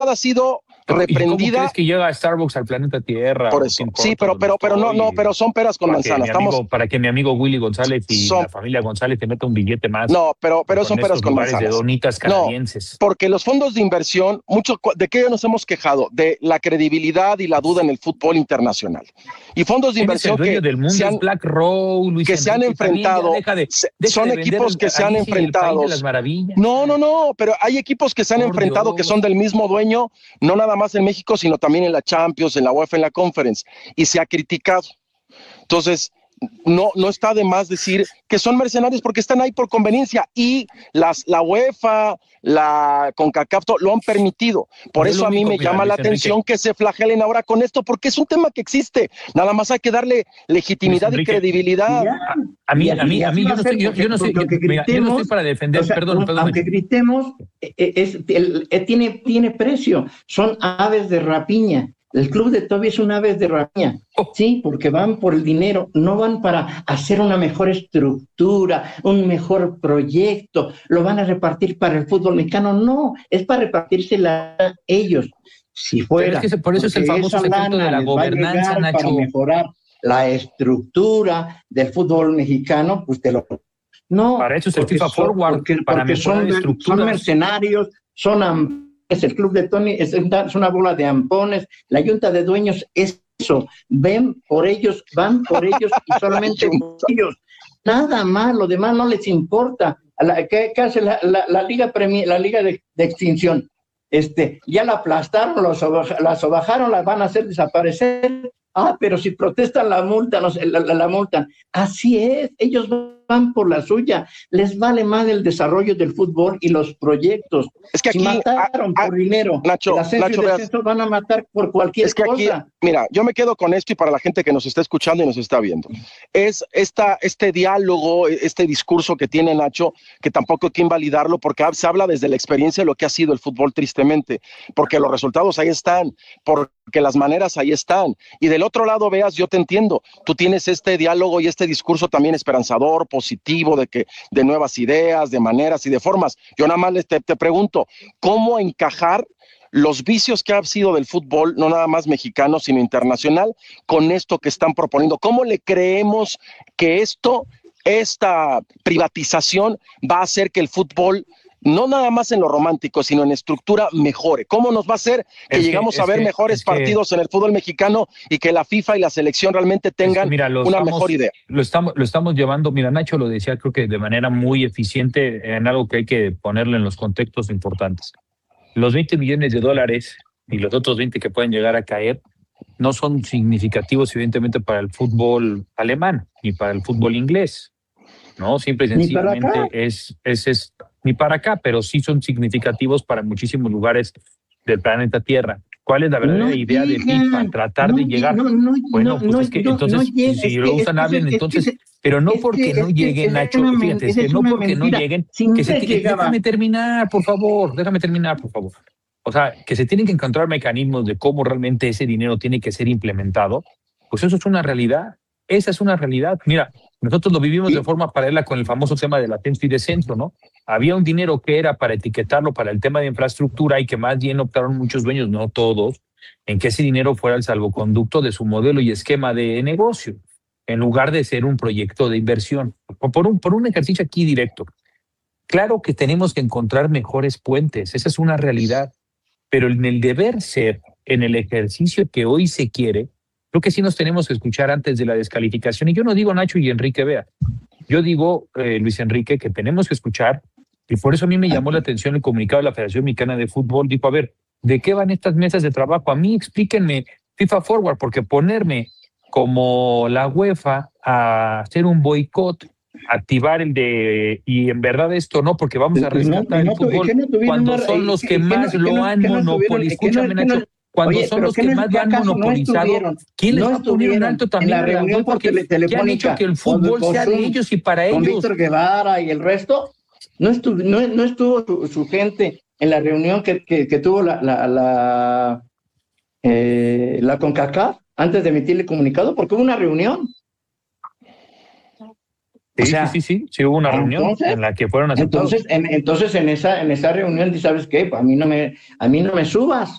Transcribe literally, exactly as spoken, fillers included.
ha sido reprendida. ¿Cómo crees que llega a Starbucks al planeta Tierra? Por eso. Sí, pero, pero, pero no, no, pero son peras con manzanas. Amigo, Estamos para que mi amigo Willy González y son, la familia González te meta un billete más. No, pero, pero son peras con lugares manzanas. De donitas canadienses. No, porque los fondos de inversión, mucho, ¿de qué nos hemos quejado? De la credibilidad y la duda en el fútbol internacional. Y fondos de inversión que del mundo se han, Black Row, Luis que se han enfrentado, deja de, deja son de equipos que se han enfrentado. No, no, no, pero hay equipos que se han Por enfrentado Dios. que son del mismo dueño, no nada más en México, sino también en la Champions, en la UEFA, en la Conference, y se ha criticado. Entonces, no, no está de más decir que son mercenarios porque están ahí por conveniencia, y las, la UEFA, la CONCACAF lo han permitido. Por Yo eso a mí me llama la atención Enrique. que se flagelen ahora con esto, porque es un tema que existe. Nada más hay que darle legitimidad y credibilidad. A, a mí, a mí, a mí, yo no estoy, yo, yo no sé, yo, mira, yo no estoy para defender, o sea, perdón, perdón. Aunque gritemos, es, es, el, el, tiene, tiene precio. Son aves de rapiña. El club de Toby es un aves de rapiña, oh. sí, porque van por el dinero, no van para hacer una mejor estructura, un mejor proyecto, lo van a repartir para el fútbol mexicano, no, es para repartírsela a ellos. Si fuera, es que por eso es el famoso secreto de la gobernanza, Nacho. Para mejorar la estructura del fútbol mexicano, pues te lo... No, para eso es el FIFA son, Forward, porque, para porque son, son mercenarios, son... Es el club de Tony, es una bola de ampones, la junta de dueños es eso, ven por ellos, van por ellos y solamente por ellos, nada más, lo demás no les importa. La, ¿qué, ¿Qué hace la, la, la liga Premier, la liga de, de extinción? Este, ya la aplastaron, la sobajaron, la sobajaron, la van a hacer desaparecer. Ah, pero si protestan la multa, no, la, la, la multan. Así es, ellos van por la suya, les vale más el desarrollo del fútbol y los proyectos. Es que aquí, si mataron a, a, por dinero, Nacho, el ascenso Nacho, y descenso van a matar por cualquier es que cosa. Aquí, mira, yo me quedo con esto, y para la gente que nos está escuchando y nos está viendo, es esta, este diálogo, este discurso que tiene Nacho, que tampoco hay que invalidarlo, porque se habla desde la experiencia de lo que ha sido el fútbol, tristemente, porque los resultados ahí están, porque las maneras ahí están, y del otro lado, veas, yo te entiendo, tú tienes este diálogo y este discurso también esperanzador, positivo, de que de nuevas ideas, de maneras y de formas. Yo nada más te, te pregunto, ¿cómo encajar los vicios que ha sido del fútbol, no nada más mexicano, sino internacional, con esto que están proponiendo? ¿Cómo le creemos que esto, esta privatización va a hacer que el fútbol, no nada más en lo romántico, sino en estructura, mejore? ¿Cómo nos va a hacer que es llegamos que, a ver que, mejores partidos que, en el fútbol mexicano y que la FIFA y la selección realmente tengan es que, mira, una estamos, mejor idea? Lo estamos, lo estamos llevando, mira, Nacho lo decía, creo que de manera muy eficiente, en algo que hay que ponerle en los contextos importantes. Los veinte millones de dólares y los otros veinte que pueden llegar a caer no son significativos, evidentemente, para el fútbol alemán ni para el fútbol inglés. No, simple y sencillamente es, es, es ni para acá, pero sí son significativos para muchísimos lugares del planeta Tierra. ¿Cuál es la verdadera no idea llegan, de FIFA? Tratar no, de llegar. No, no, bueno, no, pues no, es que no, entonces, no llega, si es lo que, usan, es hablen, que, entonces, es que, pero no es porque que, no es lleguen, que, Nacho, una, fíjate, es es que no porque mentira. no lleguen, Si que se, llegaba. déjame terminar, por favor, déjame terminar, por favor. O sea, que se tienen que encontrar mecanismos de cómo realmente ese dinero tiene que ser implementado, pues eso es una realidad, esa es una realidad. Mira, nosotros lo vivimos ¿Sí? de forma paralela con el famoso tema del ascenso y descenso, ¿no? Había un dinero que era para etiquetarlo para el tema de infraestructura y que más bien optaron muchos dueños, no todos, en que ese dinero fuera el salvoconducto de su modelo y esquema de negocio, en lugar de ser un proyecto de inversión. Por un, por un ejercicio aquí directo. Claro que tenemos que encontrar mejores puentes, esa es una realidad, pero en el deber ser, en el ejercicio que hoy se quiere, creo que sí nos tenemos que escuchar antes de la descalificación. Y yo no digo Nacho y Enrique, vea, yo digo, eh, Luis Enrique, que tenemos que escuchar, y por eso a mí me llamó la atención el comunicado de la Federación Mexicana de Fútbol. Dijo, a ver, ¿de qué van estas mesas de trabajo? A mí explíquenme FIFA Forward, porque ponerme como la UEFA a hacer un boicot, activar el de, y en verdad esto no, porque vamos a rescatar no, no, el fútbol, no cuando una, son los que, que más no, lo que han monopolizado. Escúchame, Nacho, cuando Oye, son los que, que más lo han monopolizado, no ¿quién les va a poner un alto también en la reunión porque que han hecho que el fútbol sea de ellos y para con ellos? Con Víctor Guevara y el resto, no estuvo, no, no estuvo su, su gente en la reunión que, que, que tuvo la, la, la, eh, la CONCACAF antes de emitir el comunicado, porque hubo una reunión. Sí, o sea, sí, sí, sí, sí, hubo una reunión entonces, en la que fueron aceptados. Entonces, en, entonces en esa en esa reunión, ¿sabes qué? A mí no me a mí no me subas.